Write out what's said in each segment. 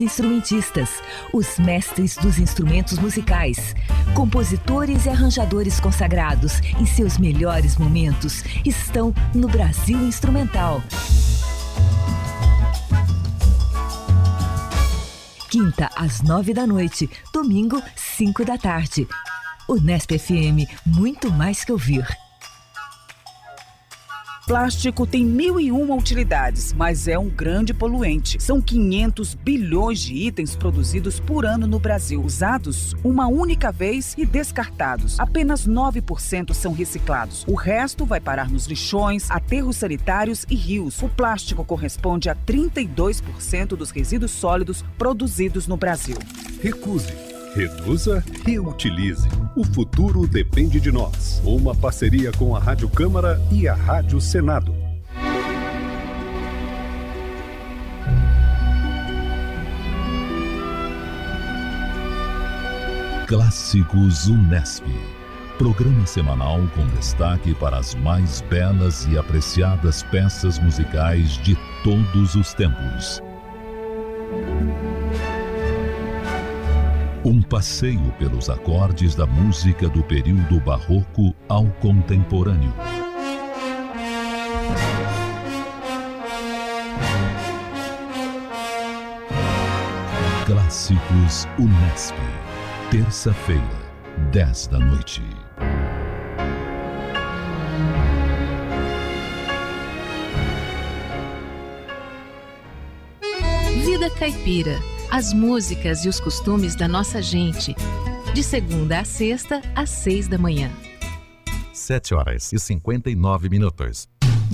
Instrumentistas, os mestres dos instrumentos musicais, compositores e arranjadores consagrados em seus melhores momentos estão no Brasil Instrumental. Quinta, às 9h, domingo, 5h. Unesp FM, muito mais que ouvir. Plástico tem 1001 utilidades, mas é um grande poluente. São 500 bilhões de itens produzidos por ano no Brasil, usados uma única vez e descartados. Apenas 9% são reciclados. O resto vai parar nos lixões, aterros sanitários e rios. O plástico corresponde a 32% dos resíduos sólidos produzidos no Brasil. Recuse. Reduza, reutilize. O futuro depende de nós. Uma parceria com a Rádio Câmara e a Rádio Senado. Clássicos Unesp. Programa semanal com destaque para as mais belas e apreciadas peças musicais de todos os tempos. Um passeio pelos acordes da música do período barroco ao contemporâneo. Clássicos Unesp. Terça-feira, 10h. Vida Caipira. As músicas e os costumes da nossa gente. De segunda a sexta, às 6h. 7h59.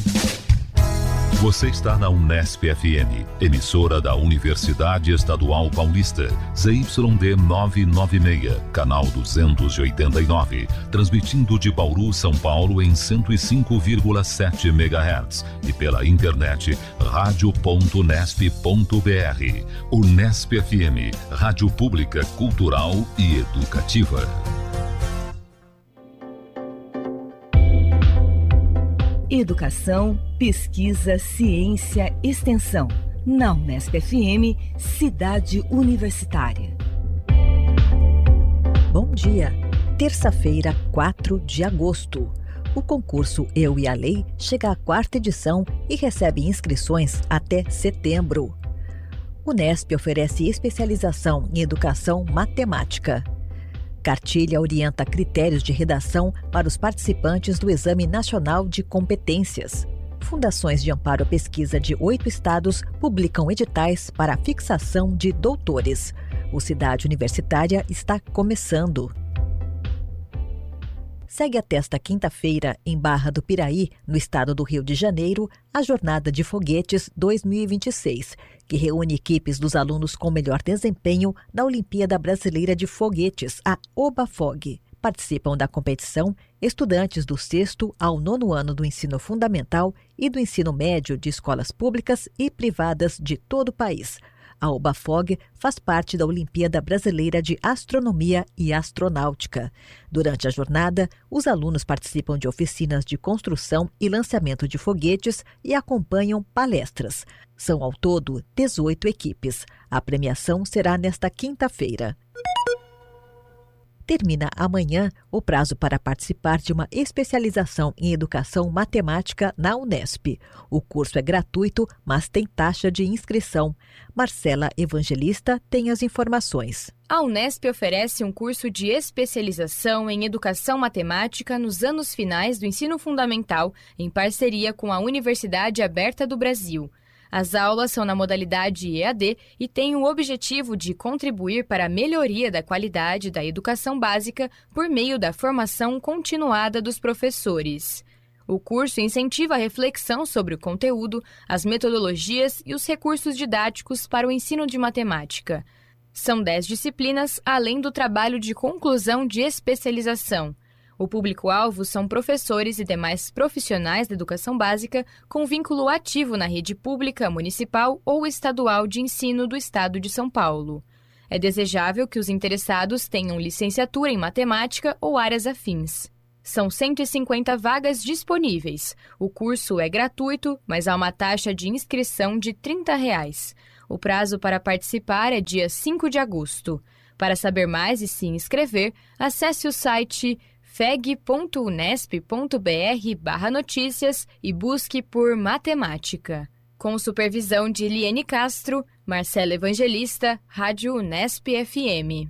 Você está na Unesp FM, emissora da Universidade Estadual Paulista, ZYD 996, canal 289, transmitindo de Bauru, São Paulo em 105,7 MHz e pela internet radio.unesp.br. Unesp FM, rádio pública, cultural e educativa. Educação, pesquisa, ciência, extensão. Na Unesp FM, Cidade Universitária. Bom dia. Terça-feira, 4 de agosto. O concurso Eu e a Lei chega à 4ª edição e recebe inscrições até setembro. Unesp oferece especialização em educação matemática. Cartilha orienta critérios de redação para os participantes do Exame Nacional de Competências. Fundações de amparo à pesquisa de 8 estados publicam editais para a fixação de doutores. O Cidade Universitária está começando. Segue até esta quinta-feira, em Barra do Piraí, no estado do Rio de Janeiro, a Jornada de Foguetes 2026, que reúne equipes dos alunos com melhor desempenho na Olimpíada Brasileira de Foguetes, a OBAFOG. Participam da competição estudantes do 6º ao 9º ano do ensino fundamental e do ensino médio de escolas públicas e privadas de todo o país. A OBAFOG faz parte da Olimpíada Brasileira de Astronomia e Astronáutica. Durante a jornada, os alunos participam de oficinas de construção e lançamento de foguetes e acompanham palestras. São ao todo 18 equipes. A premiação será nesta quinta-feira. Termina amanhã o prazo para participar de uma especialização em educação matemática na Unesp. O curso é gratuito, mas tem taxa de inscrição. Marcela Evangelista tem as informações. A Unesp oferece um curso de especialização em educação matemática nos anos finais do ensino fundamental, em parceria com a Universidade Aberta do Brasil. As aulas são na modalidade EAD e têm o objetivo de contribuir para a melhoria da qualidade da educação básica por meio da formação continuada dos professores. O curso incentiva a reflexão sobre o conteúdo, as metodologias e os recursos didáticos para o ensino de matemática. São 10 disciplinas, além do trabalho de conclusão de especialização. O público-alvo são professores e demais profissionais da educação básica com vínculo ativo na rede pública, municipal ou estadual de ensino do Estado de São Paulo. É desejável que os interessados tenham licenciatura em matemática ou áreas afins. São 150 vagas disponíveis. O curso é gratuito, mas há uma taxa de inscrição de R$ 30. O prazo para participar é dia 5 de agosto. Para saber mais e se inscrever, acesse o site feg.unesp.br/notícias e busque por matemática. Com supervisão de Eliane Castro, Marcela Evangelista, Rádio Unesp FM.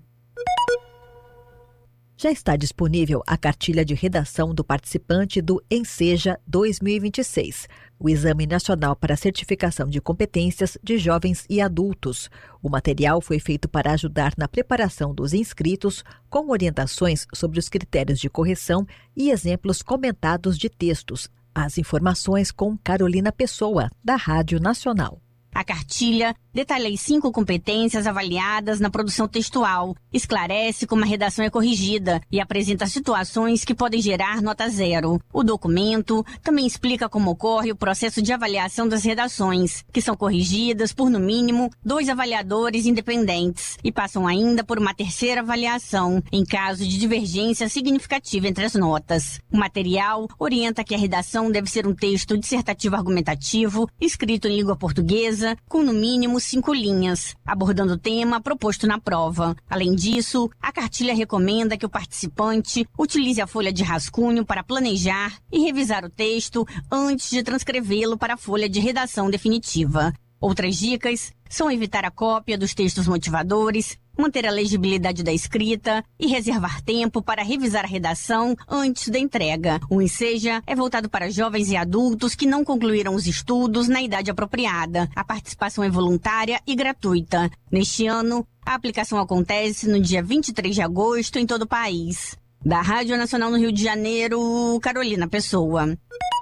Já está disponível a cartilha de redação do participante do Enseja 2026, o Exame Nacional para a Certificação de Competências de Jovens e Adultos. O material foi feito para ajudar na preparação dos inscritos, com orientações sobre os critérios de correção e exemplos comentados de textos. As informações com Carolina Pessoa, da Rádio Nacional. A cartilha detalha as 5 competências avaliadas na produção textual, esclarece como a redação é corrigida e apresenta situações que podem gerar nota 0. O documento também explica como ocorre o processo de avaliação das redações, que são corrigidas por, no mínimo, 2 avaliadores independentes e passam ainda por uma terceira avaliação, em caso de divergência significativa entre as notas. O material orienta que a redação deve ser um texto dissertativo argumentativo, escrito em língua portuguesa, com no mínimo 5 linhas, abordando o tema proposto na prova. Além disso, a cartilha recomenda que o participante utilize a folha de rascunho para planejar e revisar o texto antes de transcrevê-lo para a folha de redação definitiva. Outras dicas são evitar a cópia dos textos motivadores, manter a legibilidade da escrita e reservar tempo para revisar a redação antes da entrega. O Enseja é voltado para jovens e adultos que não concluíram os estudos na idade apropriada. A participação é voluntária e gratuita. Neste ano, a aplicação acontece no dia 23 de agosto em todo o país. Da Rádio Nacional no Rio de Janeiro, Carolina Pessoa.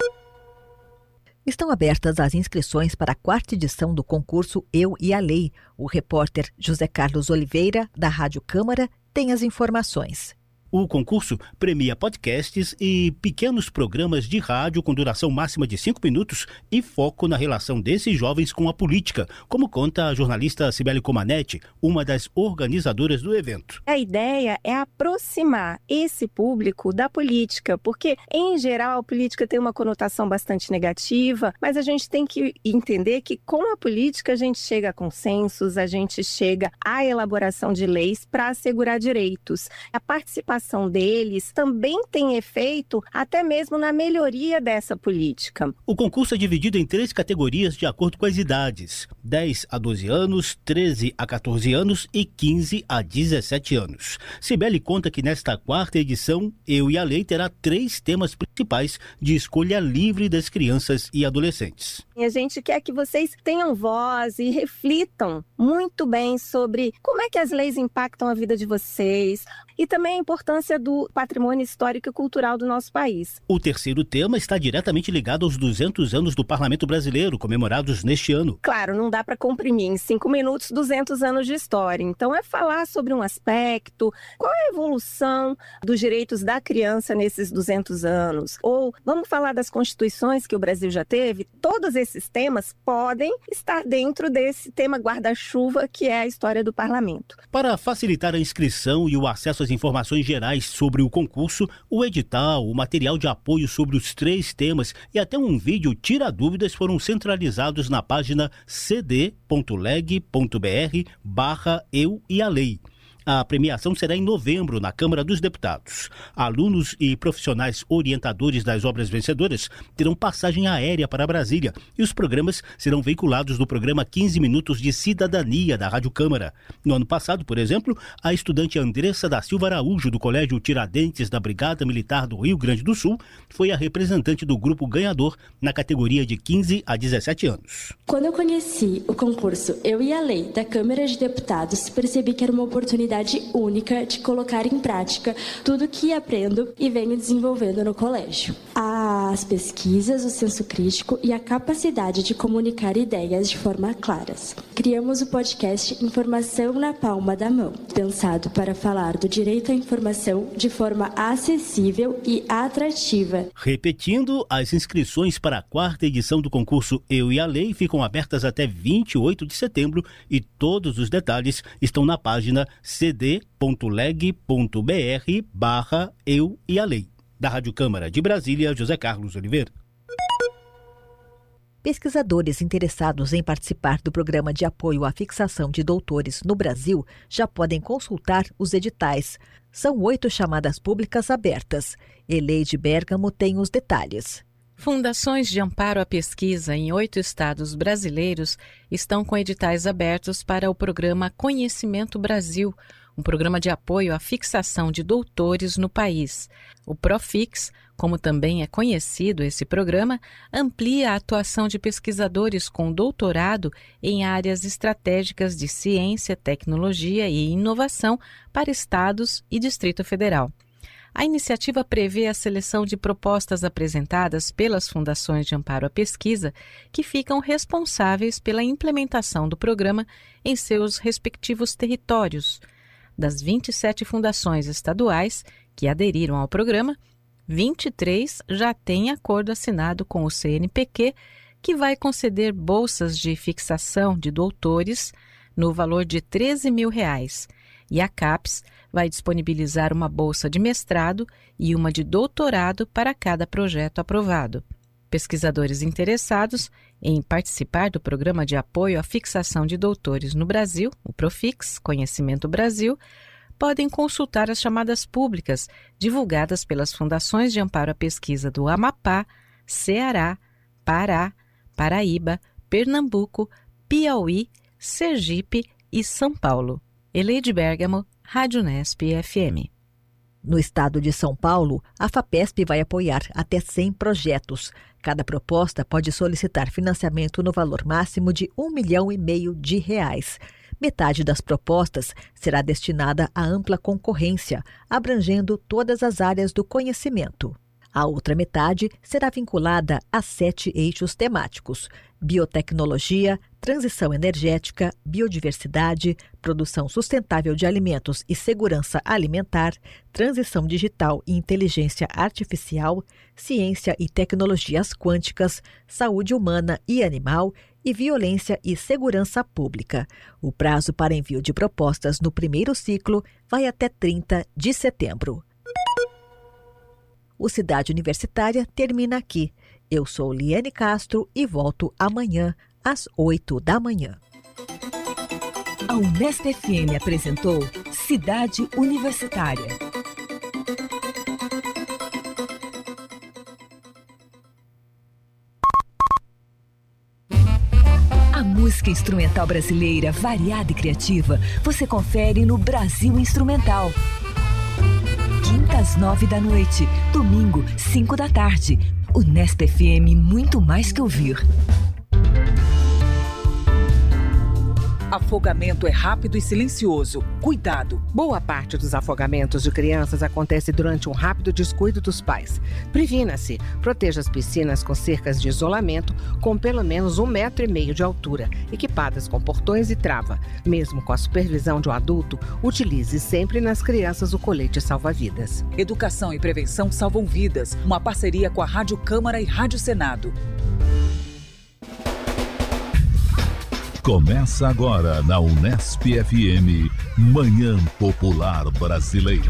Estão abertas as inscrições para a 4ª edição do concurso Eu e a Lei. O repórter José Carlos Oliveira, da Rádio Câmara, tem as informações. O concurso premia podcasts e pequenos programas de rádio com duração máxima de 5 minutos e foco na relação desses jovens com a política, como conta a jornalista Cibele Comanetti, uma das organizadoras do evento. A ideia é aproximar esse público da política, porque, em geral, a política tem uma conotação bastante negativa, mas a gente tem que entender que, com a política, a gente chega a consensos, a gente chega à elaboração de leis para assegurar direitos. A participação deles também tem efeito até mesmo na melhoria dessa política. O concurso é dividido em 3 categorias de acordo com as idades: 10 a 12 anos, 13 a 14 anos e 15 a 17 anos. Cibele conta que nesta 4ª edição, Eu e a Lei terá 3 temas principais de escolha livre das crianças e adolescentes. E a gente quer que vocês tenham voz e reflitam muito bem sobre como é que as leis impactam a vida de vocês e também a importância do patrimônio histórico e cultural do nosso país. O 3º tema está diretamente ligado aos 200 anos do Parlamento Brasileiro, comemorados neste ano. Claro, não dá para comprimir em 5 minutos 200 anos de história. Então é falar sobre um aspecto, qual é a evolução dos direitos da criança nesses 200 anos. Ou vamos falar das constituições que o Brasil já teve. Todos esses temas podem estar dentro desse tema guarda-chuva que é a história do parlamento. Para facilitar a inscrição e o acesso às informações gerais sobre o concurso, o edital, o material de apoio sobre os 3 temas e até um vídeo tira-dúvidas foram centralizados na página cd.leg.br/Eu e a Lei. A premiação será em novembro, na Câmara dos Deputados. Alunos e profissionais orientadores das obras vencedoras terão passagem aérea para Brasília e os programas serão veiculados no programa 15 Minutos de Cidadania da Rádio Câmara. No ano passado, por exemplo, a estudante Andressa da Silva Araújo, do Colégio Tiradentes da Brigada Militar do Rio Grande do Sul, foi a representante do grupo ganhador na categoria de 15 a 17 anos. Quando eu conheci o concurso Eu e a Lei da Câmara de Deputados, percebi que era uma oportunidade única de colocar em prática tudo que aprendo e venho desenvolvendo no colégio. As pesquisas, o senso crítico e a capacidade de comunicar ideias de forma claras. Criamos o podcast Informação na Palma da Mão, pensado para falar do direito à informação de forma acessível e atrativa. Repetindo, as inscrições para a 4ª edição do concurso Eu e a Lei ficam abertas até 28 de setembro e todos os detalhes estão na página cd.leg.br/Eu e a Lei. Da Rádio Câmara de Brasília, José Carlos Oliveira. Pesquisadores interessados em participar do Programa de Apoio à Fixação de Doutores no Brasil já podem consultar os editais. São 8 chamadas públicas abertas. Eleide Bergamo tem os detalhes. Fundações de amparo à pesquisa em 8 estados brasileiros estão com editais abertos para o programa Conhecimento Brasil, um programa de apoio à fixação de doutores no país. O Profix, como também é conhecido esse programa, amplia a atuação de pesquisadores com doutorado em áreas estratégicas de ciência, tecnologia e inovação para estados e Distrito Federal. A iniciativa prevê a seleção de propostas apresentadas pelas fundações de amparo à pesquisa, que ficam responsáveis pela implementação do programa em seus respectivos territórios. Das 27 fundações estaduais que aderiram ao programa, 23 já têm acordo assinado com o CNPq, que vai conceder bolsas de fixação de doutores no valor de R$ 13 mil, e a CAPES vai disponibilizar uma bolsa de mestrado e uma de doutorado para cada projeto aprovado. Pesquisadores interessados em participar do Programa de Apoio à Fixação de Doutores no Brasil, o Profix, Conhecimento Brasil, podem consultar as chamadas públicas divulgadas pelas Fundações de Amparo à Pesquisa do Amapá, Ceará, Pará, Paraíba, Pernambuco, Piauí, Sergipe e São Paulo. Eleide Bergamo, Rádio Unesp FM. No estado de São Paulo, a FAPESP vai apoiar até 100 projetos. Cada proposta pode solicitar financiamento no valor máximo de R$ 1,5 milhão. Metade das propostas será destinada à ampla concorrência, abrangendo todas as áreas do conhecimento. A outra metade será vinculada a 7 eixos temáticos: biotecnologia, transição energética, biodiversidade, produção sustentável de alimentos e segurança alimentar, transição digital e inteligência artificial, ciência e tecnologias quânticas, saúde humana e animal e violência e segurança pública. O prazo para envio de propostas no primeiro ciclo vai até 30 de setembro. O Cidade Universitária termina aqui. Eu sou Liane Castro e volto amanhã, às 8 da manhã. A Unesp FM apresentou Cidade Universitária. A música instrumental brasileira, variada e criativa, você confere no Brasil Instrumental. Quinta às 9 da noite, domingo, 5 da tarde. Unesp FM, muito mais que ouvir. Afogamento é rápido e silencioso. Cuidado! Boa parte dos afogamentos de crianças acontece durante um rápido descuido dos pais. Previna-se. Proteja as piscinas com cercas de isolamento com pelo menos 1,5 metros de altura, equipadas com portões e trava. Mesmo com a supervisão de um adulto, utilize sempre nas crianças o colete salva-vidas. Educação e prevenção salvam vidas. Uma parceria com a Rádio Câmara e Rádio Senado. Começa agora na Unesp FM, Manhã Popular Brasileira.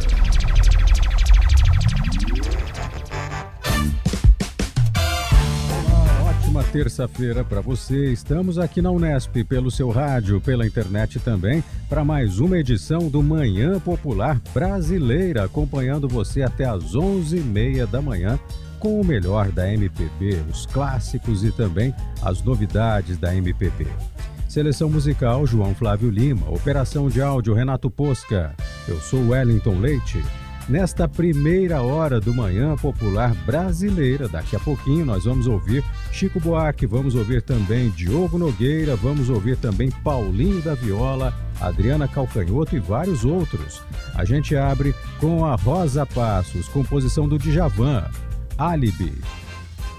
Olá, ótima terça-feira para você. Estamos aqui na Unesp, pelo seu rádio, pela internet também, para mais uma edição do Manhã Popular Brasileira, acompanhando você até às 11h30 da manhã, com o melhor da MPB, os clássicos e também as novidades da MPB. Seleção musical, João Flávio Lima. Operação de áudio, Renato Posca. Eu sou Wellington Leite. Nesta primeira hora do Manhã Popular Brasileira, daqui a pouquinho nós vamos ouvir Chico Buarque, vamos ouvir também Diogo Nogueira, vamos ouvir também Paulinho da Viola, Adriana Calcanhoto e vários outros. A gente abre com a Rosa Passos, composição do Djavan, Alibi.